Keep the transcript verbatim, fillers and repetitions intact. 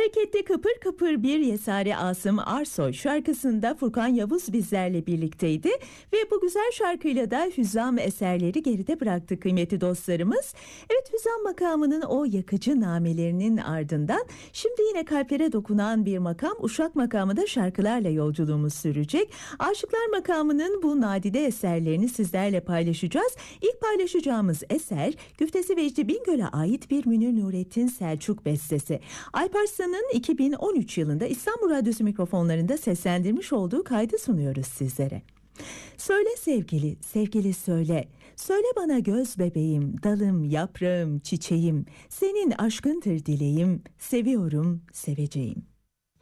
Harekette kıpır kıpır bir Yesari Asım Arsoy şarkısında Furkan Yavuz bizlerle birlikteydi ve bu güzel şarkıyla da Hüzzam eserleri geride bıraktık kıymetli dostlarımız. Evet, Hüzzam makamının o yakıcı namelerinin ardından şimdi yine kalplere dokunan bir makam, Uşak makamı da şarkılarla yolculuğumuz sürecek. Aşıklar makamının bu nadide eserlerini sizlerle paylaşacağız. İlk paylaşacağımız eser Güftesi Vecdi Bingöl'e ait bir Münir Nurettin Selçuk bestesi. Alparslan'ın iki bin on üç yılında İstanbul Radyosu mikrofonlarında seslendirmiş olduğu kaydı sunuyoruz sizlere. Söyle sevgili, sevgili söyle. Söyle bana göz bebeğim, dalım, yaprağım, çiçeğim. Senin aşkındır dileğim, seviyorum, seveceğim.